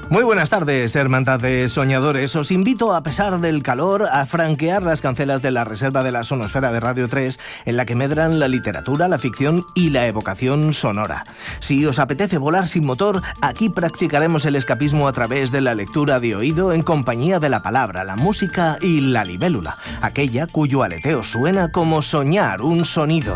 Muy buenas tardes, hermandad de soñadores. Os invito, a pesar del calor, a franquear las cancelas de la reserva de la Sonosfera de Radio 3, en la que medran la literatura, la ficción y la evocación sonora. Si os apetece volar sin motor, aquí practicaremos el escapismo a través de la lectura de oído en compañía de la palabra, la música y la libélula, aquella cuyo aleteo suena como soñar un sonido.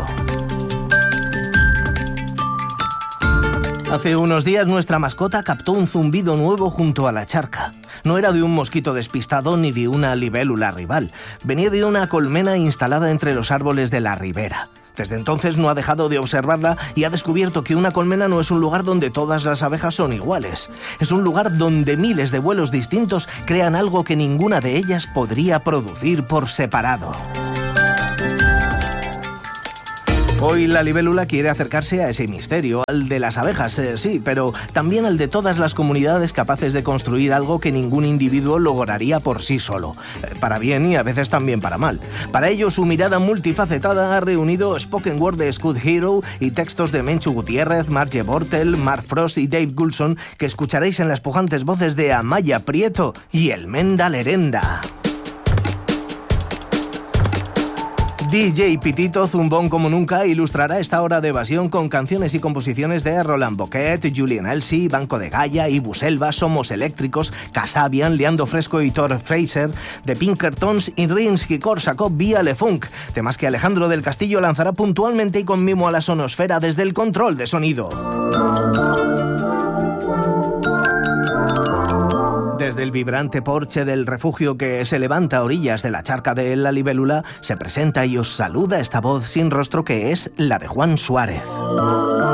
Hace unos días nuestra mascota captó un zumbido nuevo junto a la charca. No era de un mosquito despistado ni de una libélula rival. Venía de una colmena instalada entre los árboles de la ribera. Desde entonces no ha dejado de observarla y ha descubierto que una colmena no es un lugar donde todas las abejas son iguales. Es un lugar donde miles de vuelos distintos crean algo que ninguna de ellas podría producir por separado. Hoy la libélula quiere acercarse a ese misterio, al de las abejas, sí, pero también al de todas las comunidades capaces de construir algo que ningún individuo lograría por sí solo, para bien y a veces también para mal. Para ello, su mirada multifacetada ha reunido spoken word de Scud Hero y textos de Menchu Gutiérrez, Marge Bortel, Mark Frost y Dave Goulson, que escucharéis en las pujantes voces de Amaya Prieto y Elmenda Lerenda. DJ Pitito, zumbón como nunca, ilustrará esta hora de evasión con canciones y composiciones de Roland Boquet, Julian Elsie, Banco de Gaia, Ibu Selva, Somos Eléctricos, Casabian, Leandro Fresco y Thor Fraser, The Pinkertons y Rimsky-Korsakov vía Le Funk, temas que Alejandro del Castillo lanzará puntualmente y con mimo a la sonosfera desde el control de sonido. Desde el vibrante porche del refugio que se levanta a orillas de la charca de la libélula, se presenta y os saluda esta voz sin rostro que es la de Juan Suárez.